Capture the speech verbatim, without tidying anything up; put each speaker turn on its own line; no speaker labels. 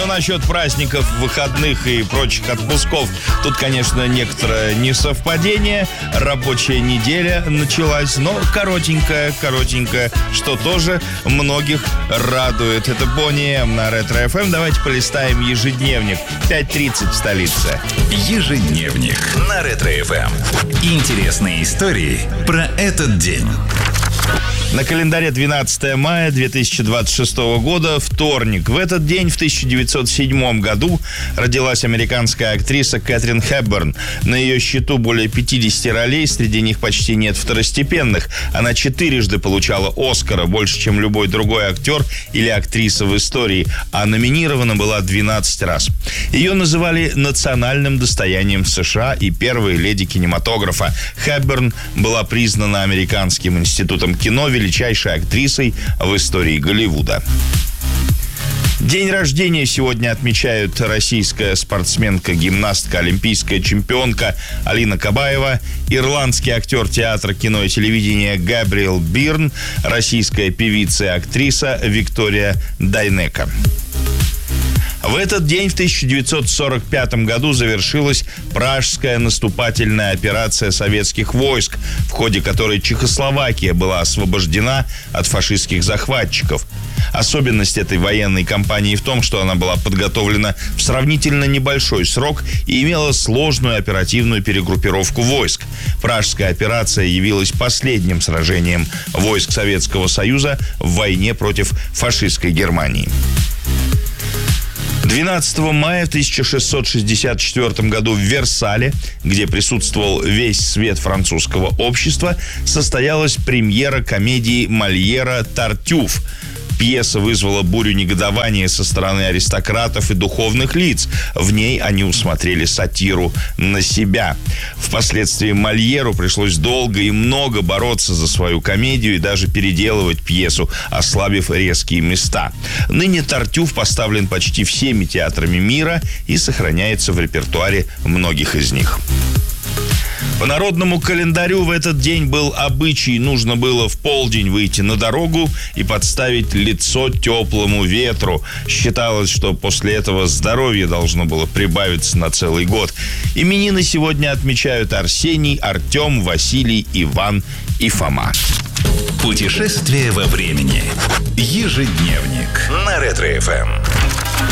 Но насчет праздников, выходных и прочих отпусков, тут, конечно, некоторое несовпадение. Рабочая неделя началась, но коротенькая, коротенькая, что тоже многих радует. Это Бонни М на Ретро эф эм. Давайте полистаем ежедневник. пять тридцать в столице.
Ежедневник на Ретро эф эм. Интересные истории про этот день.
На календаре двенадцатое мая две тысячи двадцать шестого года, вторник. В этот день, в тысяча девятьсот седьмом году, родилась американская актриса Кэтрин Хепберн. На ее счету более пятидесяти ролей, среди них почти нет второстепенных. Она четырежды получала Оскара, больше, чем любой другой актер или актриса в истории, а номинирована была двенадцать раз. Ее называли национальным достоянием США и первой леди кинематографа. Хепберн была признана Американским институтом кино величайшей актрисой в истории Голливуда. День рождения сегодня отмечают российская спортсменка, гимнастка, олимпийская чемпионка Алина Кабаева, ирландский актер театра, кино и телевидения Габриэл Бирн, российская певица и актриса Виктория Дайнеко. В этот день, в тысяча девятьсот сорок пятом году, завершилась Пражская наступательная операция советских войск, в ходе которой Чехословакия была освобождена от фашистских захватчиков. Особенность этой военной кампании в том, что она была подготовлена в сравнительно небольшой срок и имела сложную оперативную перегруппировку войск. Пражская операция явилась последним сражением войск Советского Союза в войне против фашистской Германии. двенадцатого мая в тысяча шестьсот шестьдесят четвёртом году в Версале, где присутствовал весь свет французского общества, состоялась премьера комедии Мольера «Тартюф». Пьеса вызвала бурю негодования со стороны аристократов и духовных лиц. В ней они усмотрели сатиру на себя. Впоследствии Мольеру пришлось долго и много бороться за свою комедию и даже переделывать пьесу, ослабив резкие места. Ныне «Тартюф» поставлен почти всеми театрами мира и сохраняется в репертуаре многих из них. По народному календарю в этот день был обычай. Нужно было в полдень выйти на дорогу и подставить лицо теплому ветру. Считалось, что после этого здоровье должно было прибавиться на целый год. Именины сегодня отмечают Арсений, Артем, Василий, Иван и Фома.
Путешествие во времени. Ежедневник на Ретро эф эм.